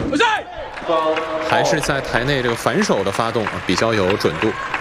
还是在台内这个反手的发动比较有准度。